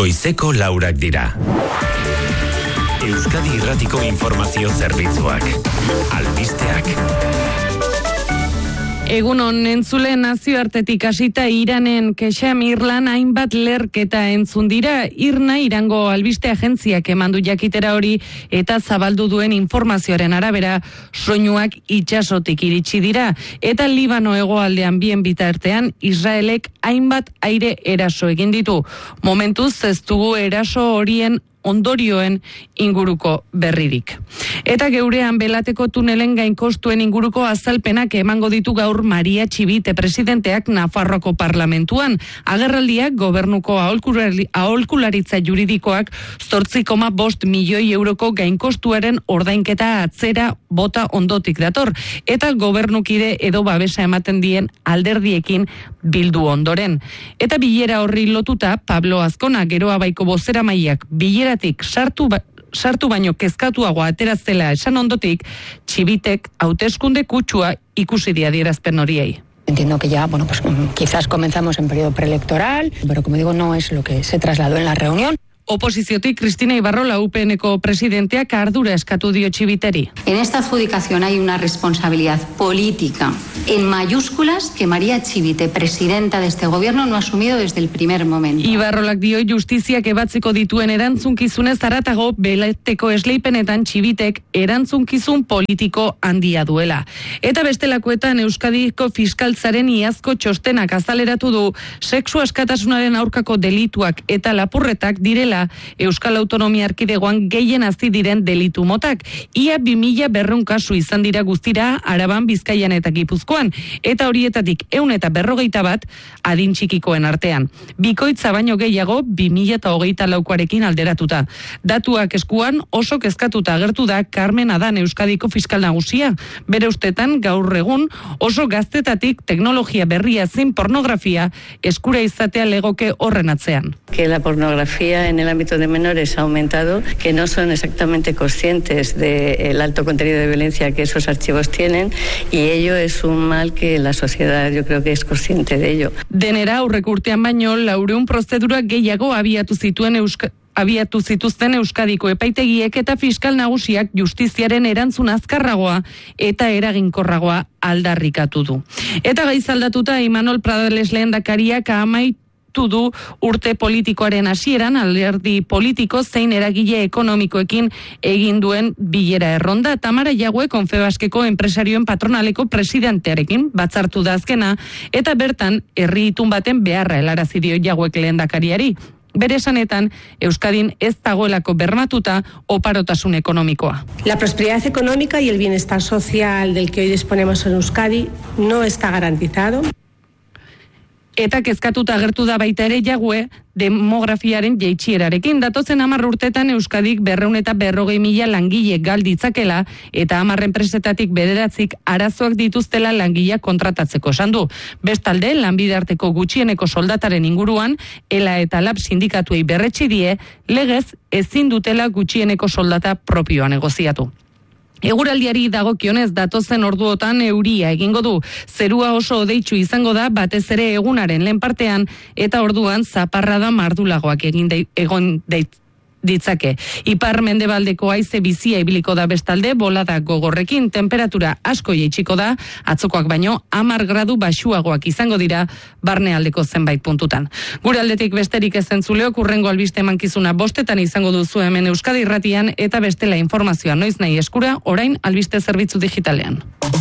Goizeko 4 dira. Euskadi Irratiko Informazio Zerbitzuak. Albisteak. Egunon, entzule nazioartetik hasita Iranen Keshamirlan hainbat lerketa entzun dira. IRNA Irango albiste agentziak emandu jakitera hori eta zabaldu duen informazioaren arabera soinuak itsasotik iritsi dira. Eta Libano hegoaldean bien bitartean Israelek hainbat aire eraso egin ditu. Momentuz ez dugu eraso horien ondorioen inguruko berririk. Eta geurean belateko tunelen gainkostuen inguruko azalpenak emango ditu gaur Maria Txibite presidenteak Nafarroko parlamentuan. Agerraldiak gobernuko aholkularitza juridikoak 8,5 milioi euroko gainkostuaren ordainketa atzera bota ondotik dator. Eta gobernukide edo babesa ematen dien alderdiekin bildu ondoren. Eta bilera horri lotuta Pablo Azkona Geroabaiko bozeramaileak bilera sartu baino kezkatuagoa ateraztela esan ondotik, Txibitek hauteskunde kutsua ikusi di adierazpen horiei. Entiendo que ya, quizás comenzamos en periodo preelectoral, pero como digo, no es lo que se trasladó en la reunión. Oposiziotik Cristina Ibarrola UPNko presidenteak ardura eskatu dio Txibiteri. En esta adjudicación hay una responsabilidad política en mayúsculas que María Txibite, presidenta de este gobierno, no ha asumido desde el primer momento. Ibarrolak dio justiziak ebatzeko dituen erantzunkizunez haratago belateko esleipenetan Txibitek erantzunkizun politiko handia duela. Eta bestelakoetan Euskadiko fiskaltzaren iazko txostenak azaleratu du sexu askatasunaren aurkako delituak eta lapurretak direla Euskal Autonomia Erkidegoan gehien hazi diren delitu motak. Ia 2.200 kasu izan dira guztira Araban, Bizkaian eta Gipuzkoan, eta horietatik 151 adin txikikoen artean. Bikoitza baino gehiago 2024arekin alderatuta. Datuak eskuan oso kezkatuta agertu da Carmen Adan Euskadiko fiskal nagusia. Bere ustetan gaur egun oso gaztetatik teknologia berria zein pornografia eskura izatea legoke horren atzean. Que la pornografía en el ámbito de menores ha aumentado, que no son exactamente conscientes del alto contenido de violencia que esos archivos tienen, y ello es un mal que la sociedad yo creo que es consciente de ello. Denera aurreko urtean baino 400 prozedura gehiago abiatu zituzten Euskadiko epaitegiek eta fiskal nagusiak justiziaren erantzun azkarragoa eta eraginkorragoa aldarrikatu du. Eta gaiz aldatuta Imanol Pradales lehendakariak du urte politikoaren hasieran alderdi politiko zein eragile ekonomikoekin egin duen bilera erronda. Tamara Jaue Konfebaskeko enpresarioen patronaleko presidentearekin batzartu da azkena eta bertan herri itun baten beharra helarazi dio Jauek lehendakariari. Bere esanetan, Euskadin ez dagoelako bermatuta oparotasun ekonomikoa. La prosperidad económica y el bienestar social del que hoy disponemos en Euskadi no está garantizado. Eta kezkatuta agertu da baita ere Jaue demografiaren jaitsierarekin. Datozen 10 urtetan Euskadik 240.000 langile galditzakela eta 10 enpresetatik 9 arazoak dituztela langileak kontratatzeko esan du. Bestalde, lanbide arteko gutxieneko soldataren inguruan, ELA eta LAB sindikatuei berretsi die, legez ezin dutela gutxieneko soldata propioa negoziatu. Eguraldiari dagokionez datozen orduotan euria egingo du. Zerua oso hodeitsu izango da batez ere egunaren lehen partean eta orduan zaparrada mardulagoak egon ditzake. Ipar mendebaldeko haize bizia ibiliko da bestalde bolada gogorrekin, temperatura asko jaitsiko da, atzokoak baino 10 gradu baxuagoak izango dira barnealdeko zenbait puntutan. Gure aldetik besterik ez entzuleok, hurrengo albiste emankizuna 5:00 izango duzu hemen Euskadi Irratian eta bestela informazioa noiz nahi eskura, orain albiste zerbitzu digitalean.